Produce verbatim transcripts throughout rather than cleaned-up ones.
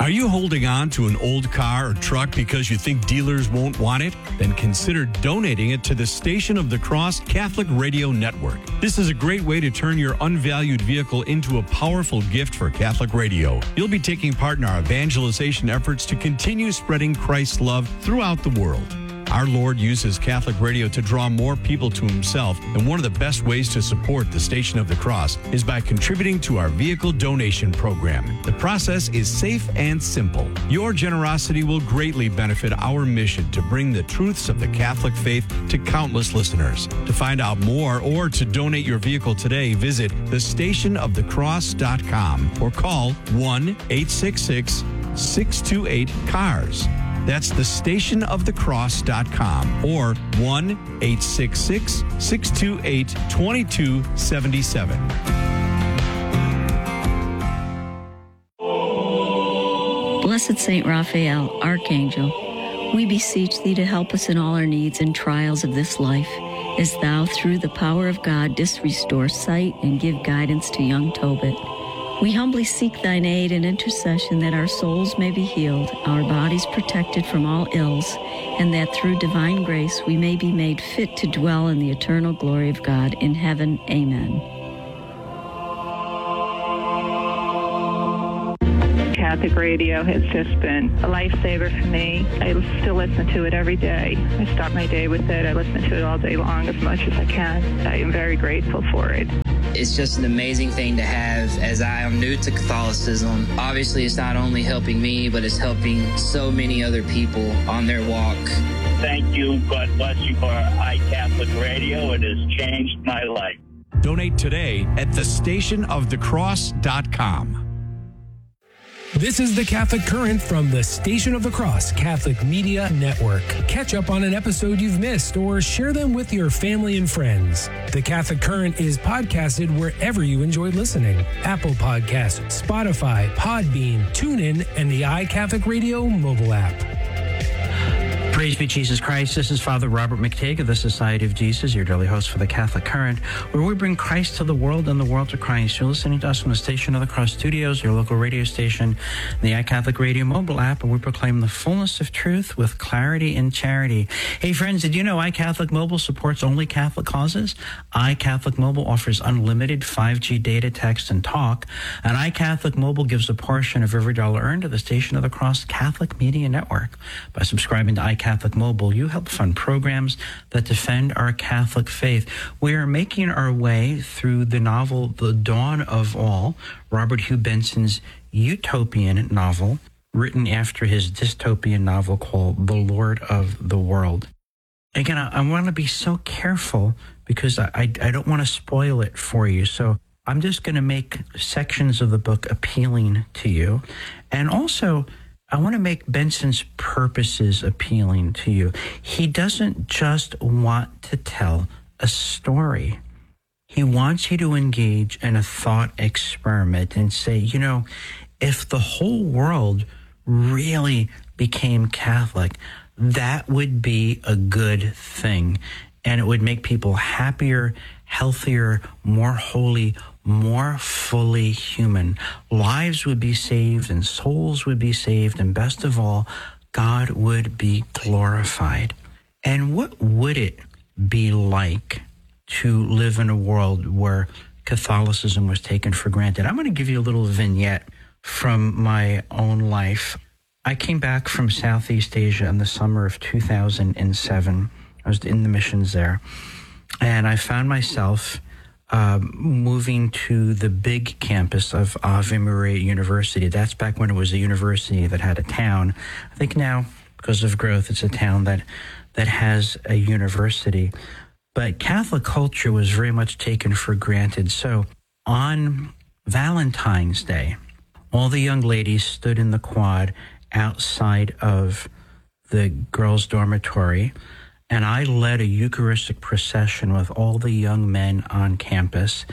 Are you holding on to an old car or truck because you think dealers won't want it? Then consider donating it to the Station of the Cross Catholic Radio Network. This is a great way to turn your unvalued vehicle into a powerful gift for Catholic radio. You'll be taking part in our evangelization efforts to continue spreading Christ's love throughout the world. Our Lord uses Catholic radio to draw more people to himself, and one of the best ways to support the Station of the Cross is by contributing to our vehicle donation program. The process is safe and simple. Your generosity will greatly benefit our mission to bring the truths of the Catholic faith to countless listeners. To find out more or to donate your vehicle today, visit the station of the cross dot com or call one eight six six, six two eight, C A R S. That's the station of the cross dot com or one eight six six, six two eight, two two seven seven. Blessed Saint Raphael, Archangel, we beseech thee to help us in all our needs and trials of this life, as thou, through the power of God, didst restore sight and give guidance to young Tobit. We humbly seek thine aid and intercession that our souls may be healed, our bodies protected from all ills, and that through divine grace we may be made fit to dwell in the eternal glory of God in heaven. Amen. Catholic radio has just been a lifesaver for me. I still listen to it every day. I start my day with it. I listen to it all day long as much as I can. I am very grateful for it. It's just an amazing thing to have, as I am new to Catholicism. Obviously, it's not only helping me, but it's helping so many other people on their walk. Thank you. God bless you for iCatholic Radio. It has changed my life. Donate today at the station of the cross dot com. This is the Catholic Current from the Station of the Cross Catholic Media Network. Catch up on an episode you've missed or share them with your family and friends. The Catholic Current is podcasted wherever you enjoy listening. Apple Podcasts, Spotify, Podbean, TuneIn, and the iCatholic Radio mobile app. Praise be Jesus Christ. This is Father Robert McTague of the Society of Jesus, your daily host for the Catholic Current, where we bring Christ to the world and the world to Christ. You're listening to us from the Station of the Cross Studios, your local radio station, the iCatholic Radio mobile app, and we proclaim the fullness of truth with clarity and charity. Hey, friends, did you know iCatholic Mobile supports only Catholic causes? iCatholic Mobile offers unlimited five G data, text, and talk, and iCatholic Mobile gives a portion of every dollar earned to the Station of the Cross Catholic Media Network. By subscribing to iCatholic Catholic Mobile, you help fund programs that defend our Catholic faith. We are making our way through the novel The Dawn of All, Robert Hugh Benson's utopian novel, written after his dystopian novel called The Lord of the World. Again, I, I want to be so careful because I, I, I don't want to spoil it for you. So I'm just going to make sections of the book appealing to you. And also, I want to make Benson's purposes appealing to you. He doesn't just want to tell a story. He wants you to engage in a thought experiment and say, you know, if the whole world really became Catholic, that would be a good thing. And it would make people happier, healthier, more holy, more fully human. Lives would be saved and souls would be saved. And best of all, God would be glorified. And what would it be like to live in a world where Catholicism was taken for granted? I'm going to give you a little vignette from my own life. I came back from Southeast Asia in the summer of two thousand seven. I was in the missions there. And I found myself uh, moving to the big campus of Ave Maria University. That's back when it was a university that had a town. I think now, because of growth, it's a town that, that has a university. But Catholic culture was very much taken for granted. So on Valentine's Day, all the young ladies stood in the quad outside of the girls' dormitory, and I led a Eucharistic procession with all the young men on campus,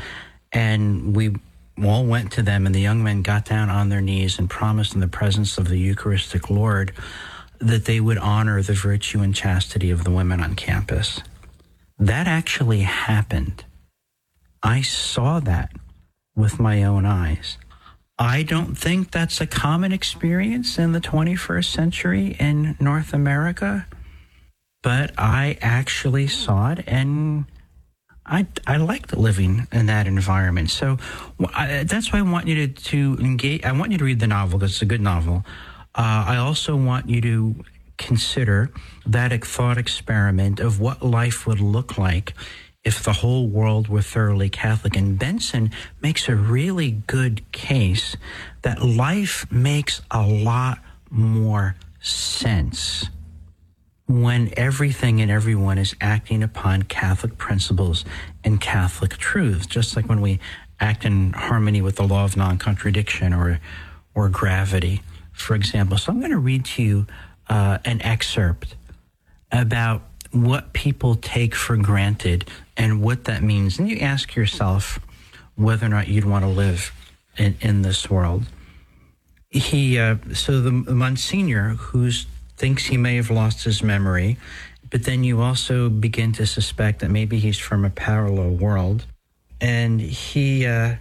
and we all went to them, and the young men got down on their knees and promised in the presence of the Eucharistic Lord that they would honor the virtue and chastity of the women on campus. That actually happened. I saw that with my own eyes. I don't think that's a common experience in the twenty-first century in North America, but I actually saw it, and I, I liked living in that environment. So I, that's why I want you to, to engage. I want you to read the novel because it's a good novel. Uh, I also want you to consider that thought experiment of what life would look like if the whole world were thoroughly Catholic. And Benson makes a really good case that life makes a lot more sense when everything and everyone is acting upon Catholic principles and Catholic truths, just like when we act in harmony with the law of non-contradiction or, or gravity, for example. So I'm going to read to you uh, an excerpt about what people take for granted and what that means. And you ask yourself whether or not you'd want to live in, in this world. He, uh, so the Monsignor, who thinks he may have lost his memory, but then you also begin to suspect that maybe he's from a parallel world. And he, uh,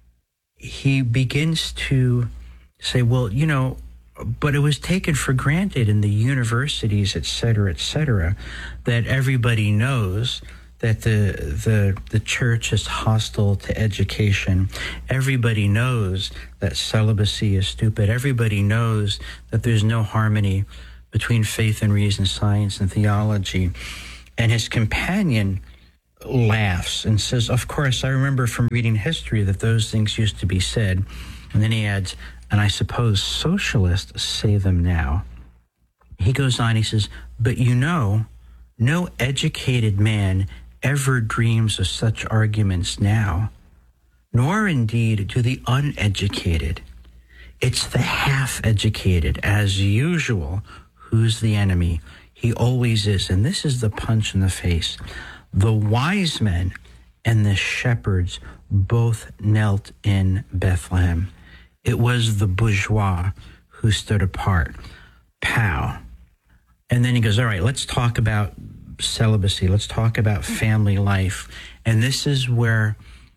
he begins to say, well, you know, but it was taken for granted in the universities, et cetera, et cetera, that everybody knows that the the the church is hostile to education. Everybody knows that celibacy is stupid. Everybody knows that there's no harmony between faith and reason, science and theology. And his companion laughs and says, of course, I remember from reading history that those things used to be said. And then he adds, and I suppose socialists say them now. He goes on, he says, but you know, no educated man ever dreams of such arguments now, nor indeed do the uneducated. It's the half-educated, as usual, who's the enemy. He always is, and this is the punch in the face. The wise men and the shepherds both knelt in Bethlehem. It was the bourgeois who stood apart. Pow. And then he goes, all right, let's talk about celibacy. Let's talk about family life. And this is where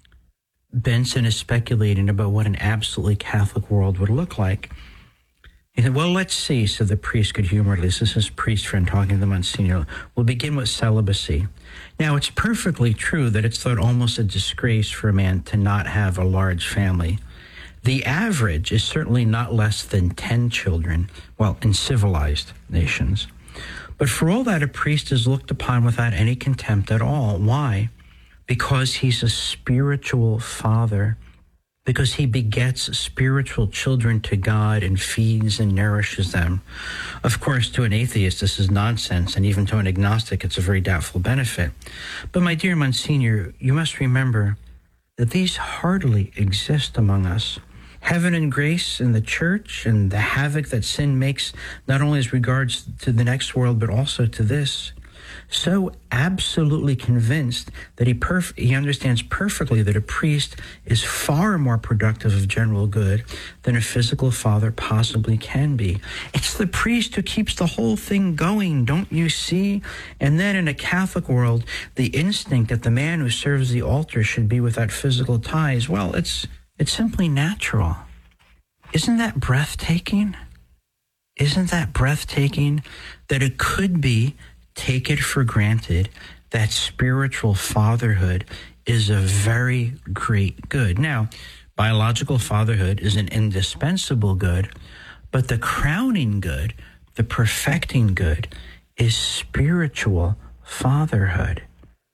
Benson is speculating about what an absolutely Catholic world would look like. He said, well, let's see, said the priest good humoredly. This is his priest friend talking to the Monsignor. We'll begin with celibacy. Now, it's perfectly true that it's thought almost a disgrace for a man to not have a large family. The average is certainly not less than ten children, well, in civilized nations. But for all that, a priest is looked upon without any contempt at all. Why? Because he's a spiritual father, because he begets spiritual children to God and feeds and nourishes them. Of course, to an atheist, this is nonsense, and even to an agnostic, it's a very doubtful benefit. But my dear Monsignor, you must remember that these hardly exist among us. Heaven and grace and the church and the havoc that sin makes, not only as regards to the next world, but also to this. So absolutely convinced that he perf- he understands perfectly that a priest is far more productive of general good than a physical father possibly can be. It's the priest who keeps the whole thing going, don't you see? And then in a Catholic world, the instinct that the man who serves the altar should be without physical ties, well, it's it's simply natural. Isn't that breathtaking? Isn't that breathtaking that it could be take it for granted that spiritual fatherhood is a very great good. Now, biological fatherhood is an indispensable good, but the crowning good, the perfecting good, is spiritual fatherhood.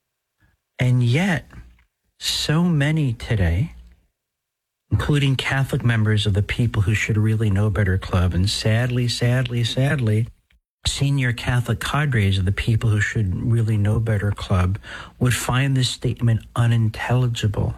And yet, so many today, including Catholic members of the People Who Should Really Know Better Club, and sadly, sadly, sadly, senior Catholic cadres of the People Who Should Really Know Better Club would find this statement unintelligible.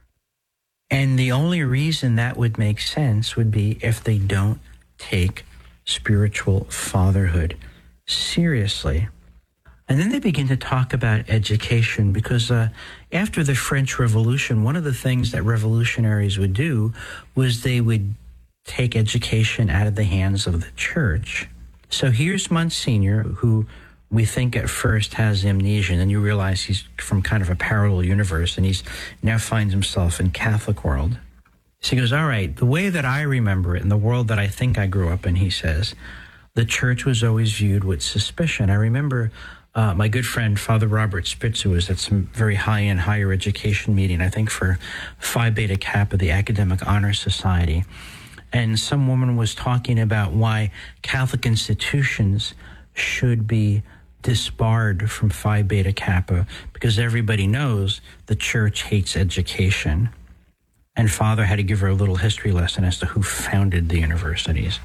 And the only reason that would make sense would be if they don't take spiritual fatherhood seriously. And then they begin to talk about education because uh, after the French Revolution, one of the things that revolutionaries would do was they would take education out of the hands of the church. So here's Monsignor, who we think at first has amnesia, and then you realize he's from kind of a parallel universe, and he's now finds himself in Catholic world, So he goes, all right, the way that I remember it in the world that I think I grew up in, he says, the church was always viewed with suspicion. I remember uh, my good friend, Father Robert Spitzer, was at some very high-end higher education meeting, I think for Phi Beta Kappa, the Academic Honor Society. And some woman was talking about why Catholic institutions should be disbarred from Phi Beta Kappa, because everybody knows the church hates education. And Father had to give her a little history lesson as to who founded the universities.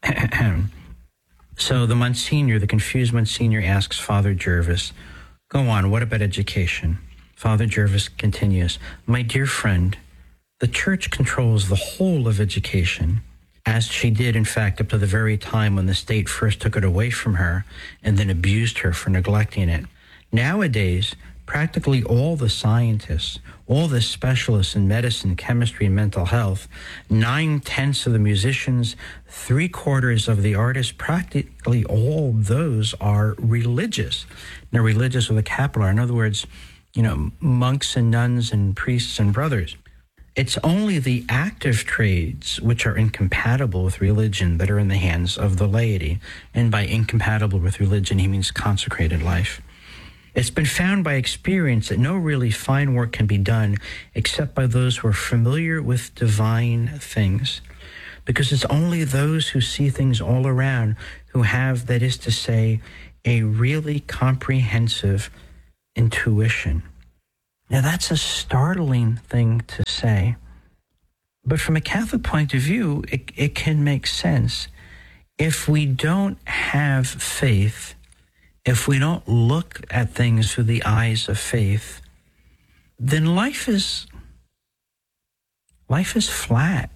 So the Monsignor, the confused Monsignor, asks Father Jervis, go on, what about education? Father Jervis continues, my dear friend, the church controls the whole of education, as she did, in fact, up to the very time when the state first took it away from her and then abused her for neglecting it. Nowadays, practically all the scientists, all the specialists in medicine, chemistry, and mental health, nine-tenths of the musicians, three-quarters of the artists, practically all those are religious. Now, religious with a capital R. In other words, you know, monks and nuns and priests and brothers. It's only the active trades which are incompatible with religion that are in the hands of the laity. And by incompatible with religion, he means consecrated life. It's been found by experience that no really fine work can be done except by those who are familiar with divine things, because it's only those who see things all around who have, that is to say, a really comprehensive intuition. Now, that's a startling thing to say, but from a Catholic point of view, it, it can make sense. If we don't have faith, if we don't look at things through the eyes of faith, then life is life is flat.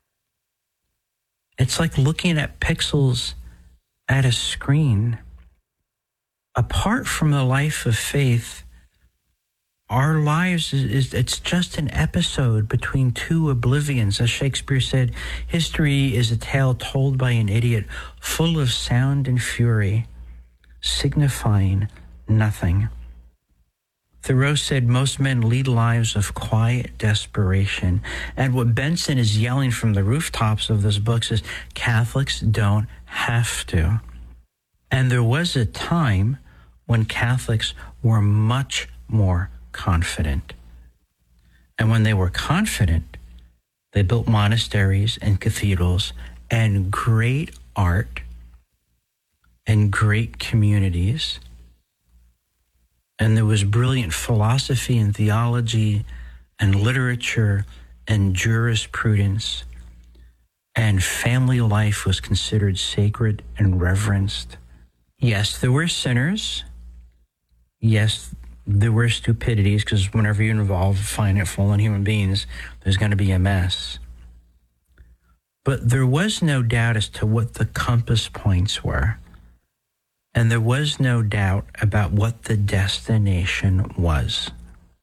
It's like looking at pixels at a screen. Apart from the life of faith, our lives is, is it's just an episode between two oblivions. As Shakespeare said, history is a tale told by an idiot, full of sound and fury, signifying nothing. Thoreau said most men lead lives of quiet desperation. And what Benson is yelling from the rooftops of this book is Catholics don't have to. And there was a time when Catholics were much more confident. And when they were confident, they built monasteries and cathedrals and great art and great communities. And there was brilliant philosophy and theology and literature and jurisprudence. And family life was considered sacred and reverenced. Yes, there were sinners. Yes, there were stupidities, because whenever you involve finite, fallen human beings, there's going to be a mess. But there was no doubt as to what the compass points were. And there was no doubt about what the destination was.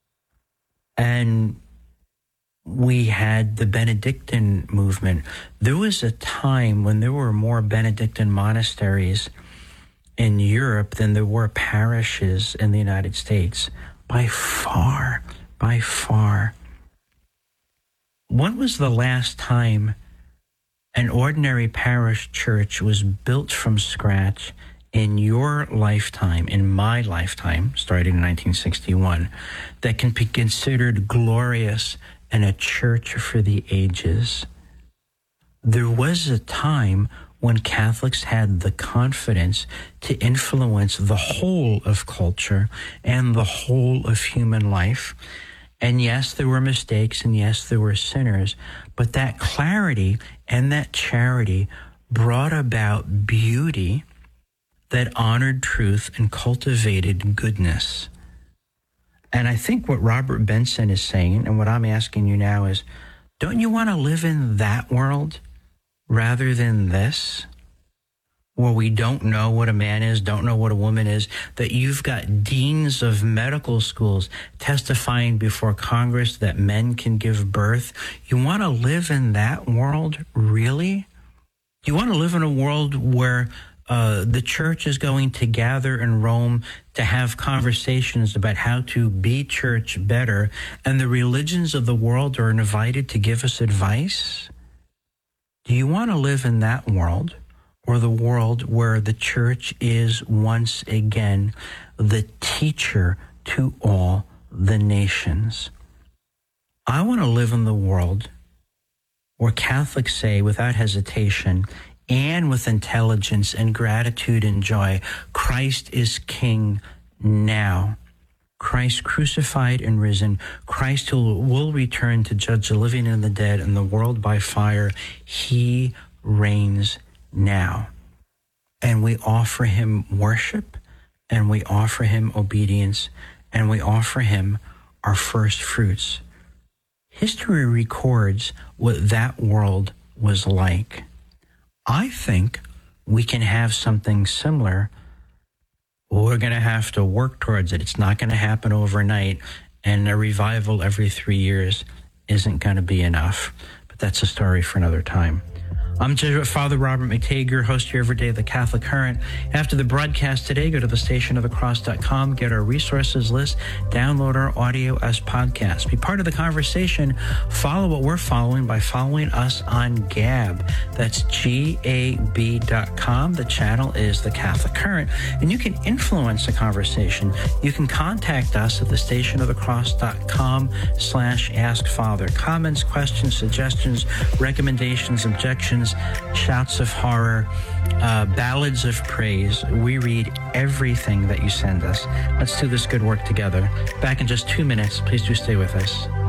And we had the Benedictine movement. There was a time when there were more Benedictine monasteries in Europe than there were parishes in the United States. By far, by far. When was the last time an ordinary parish church was built from scratch in your lifetime, in my lifetime, starting in nineteen sixty-one, that can be considered glorious and a church for the ages? There was a time when Catholics had the confidence to influence the whole of culture and the whole of human life. And yes, there were mistakes, and yes, there were sinners, but that clarity and that charity brought about beauty that honored truth and cultivated goodness. And I think what Robert Benson is saying, and what I'm asking you now is, don't you want to live in that world rather than this, where we don't know what a man is, don't know what a woman is, that you've got deans of medical schools testifying before Congress that men can give birth? You want to live in that world, really? You want to live in a world where uh, the church is going to gather in Rome to have conversations about how to be church better, and the religions of the world are invited to give us advice? Do you want to live in that world, or the world where the church is once again the teacher to all the nations? I want to live in the world where Catholics say without hesitation and with intelligence and gratitude and joy, Christ is King now. Christ crucified and risen. Christ who will return to judge the living and the dead and the world by fire. He reigns now. And we offer him worship, and we offer him obedience, and we offer him our first fruits. History records what that world was like. I think we can have something similar. We're going to have to work towards it. It's not going to happen overnight, and a revival every three years isn't going to be enough. But that's a story for another time. I'm Jesuit Father Robert McTague, your host here every day of the Catholic Current. After the broadcast today, go to the station of the cross dot com, get our resources list, download our audio as podcasts. Be part of the conversation. Follow what we're following by following us on Gab. That's G A B dot com. The channel is the Catholic Current, and you can influence the conversation. You can contact us at the station of the cross dot com slash ask father. Comments, questions, suggestions, recommendations, objections, shouts of horror, uh, ballads of praise. We read everything that you send us. Let's do this good work together. Back in just two minutes. Please do stay with us.